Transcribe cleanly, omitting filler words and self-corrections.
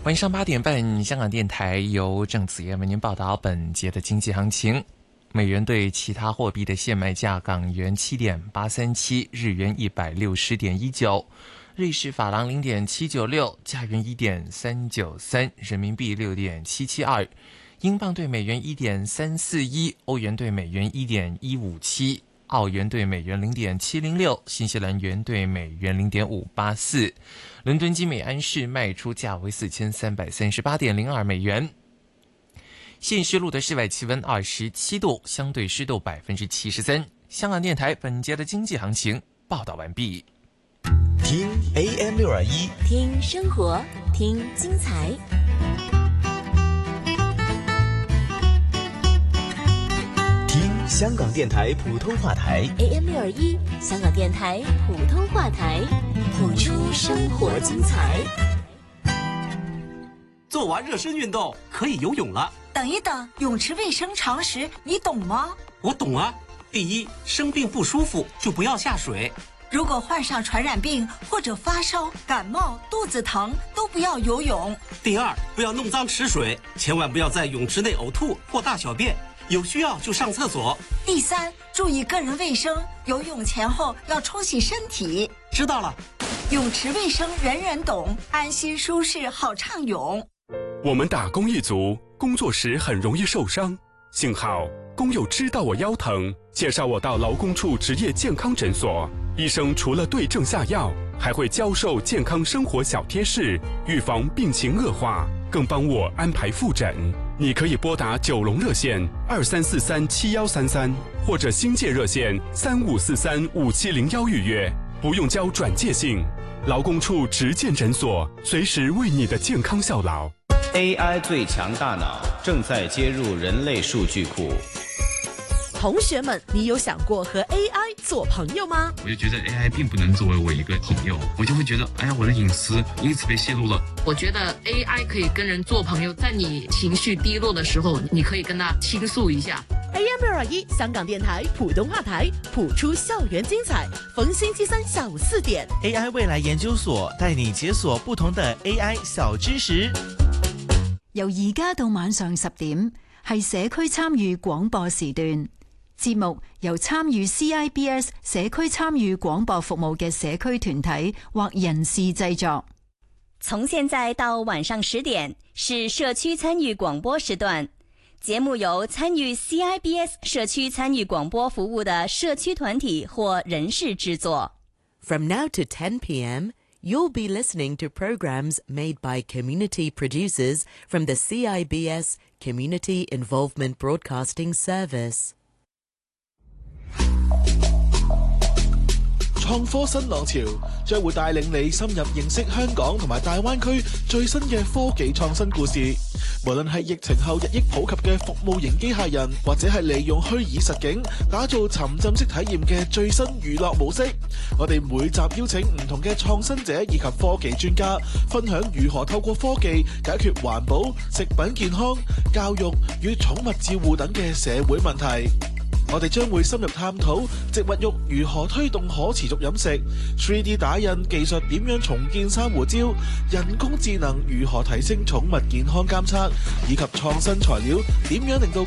晚上8点半，香港电台由郑子燕为您报道本节的经济行情。美元对其他货币的现卖价：港元7.837，日元160.19，瑞士法郎0.796，加元1.393，人民币6.772，英镑对美元1.341，欧元对美元1.157，澳元对美元0.706，新西兰元对美元0.584。伦敦金每安士卖出价为4338.02美元。现时录的室外气温27度，相对湿度73%。香港电台本节的经济行情报道完毕。 听 AM621， 听生活，听精彩。 听香港电台普通话台 AM621，香港电台普通话台，谱出生活精彩。 做完热身运动，可以游泳了。 等一等，泳池卫生常识你懂吗？ 我懂啊。第一，生病不舒服就不要下水。 如果患上传染病或者发烧、感冒、肚子疼，都不要游泳。 第二，不要弄脏池水，千万不要在泳池内呕吐或大小便，有需要就上厕所。 第三，注意个人卫生，游泳前后要冲洗身体。 知道了。 泳池卫生人人懂，安心舒适好畅泳。 我们打工一族工作时很容易受伤，幸好工友知道我腰疼，介绍我到劳工处职业健康诊所，医生除了对症下药，还会教授健康生活小贴士，预防病情恶化，更帮我安排复诊。你可以拨打九龙热线23437133，或者新界热线35435701预约，不用交转介信。劳工处职健诊所随时为你的健康效劳。 AI 最强大脑正在接入人类数据库。 同学们，你有想过和 AI 做朋友吗？ 我就觉得 AI 并不能作为我一个朋友，我就会觉得，哎呀，我的隐私因此被泄露了。 我觉得 AI 可以跟人做朋友，在你情绪低落的时候，你可以跟他倾诉一下。 AM621，香港电台普通话台，谱出校园精彩。逢星期三下午4點 AI 未來研究所帶你解鎖不同的 AI 小知識。 由而家到晚上10點，係社區參與廣播時段。節目由參與 CIBS 社區參與廣播服務嘅社區團體或人士製作。 從現在到晚上10點是社區參與廣播時段，節目由參與 CIBS 社區參與廣播服務的社區團體或人士製作。 From now to 10 p.m., you'll be listening to programs made by community producers from the CIBS Community Involvement Broadcasting Service. 創科新浪潮將會帶領你深入認識香港同埋大灣區最新嘅科技創新故事。無論係疫情後日益普及嘅服務型機械人，或者係利用虛擬實境打造沉浸式體驗嘅最新娛樂模式，我哋每集邀請唔同嘅創新者以及科技專家，分享如何透過科技解決環保、食品健康、教育與寵物照護等嘅社會問題。我哋將會深入探討植物肉如何推動可持續飲食， 3D 打印技術點樣重建珊瑚礁，人工智能如何提升寵物健康監測，以及創新材料點樣令到